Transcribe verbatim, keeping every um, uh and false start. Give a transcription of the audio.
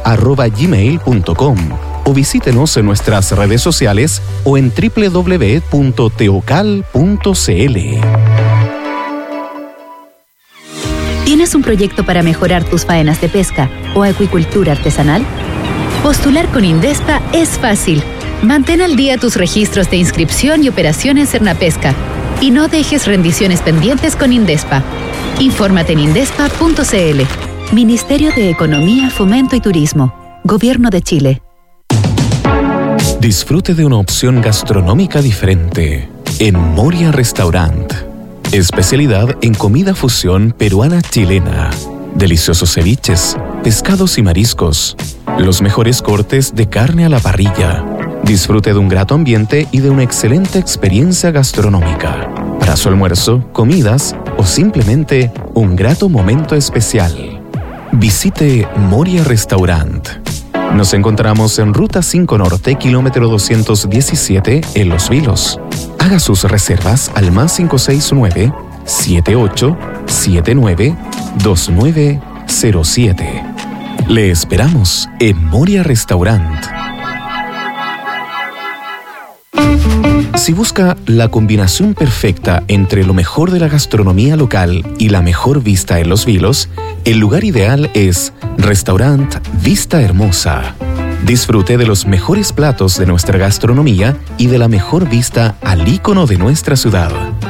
arroba gmail punto com o visítenos en nuestras redes sociales o en doble u doble u doble u punto teocal punto c l. ¿Tienes un proyecto para mejorar tus faenas de pesca o acuicultura artesanal? Postular con Indespa es fácil. Mantén al día tus registros de inscripción y operaciones Cernapesca y no dejes rendiciones pendientes con Indespa. Infórmate en indespa punto c l. Ministerio de Economía, Fomento y Turismo. Gobierno de Chile. Disfrute de una opción gastronómica diferente en Moria Restaurant. Especialidad en comida fusión peruana-chilena. Deliciosos ceviches, pescados y mariscos. Los mejores cortes de carne a la parrilla. Disfrute de un grato ambiente y de una excelente experiencia gastronómica. Para su almuerzo, comidas o simplemente un grato momento especial. Visite Moria Restaurant. Nos encontramos en Ruta cinco Norte, kilómetro doscientos diecisiete, en Los Vilos. Haga sus reservas al más cinco seis nueve, siete ocho siete nueve, dos nueve cero siete. Le esperamos en Moria Restaurant. Si busca la combinación perfecta entre lo mejor de la gastronomía local y la mejor vista en Los Vilos, el lugar ideal es Restaurant Vista Hermosa. Disfrute de los mejores platos de nuestra gastronomía y de la mejor vista al ícono de nuestra ciudad.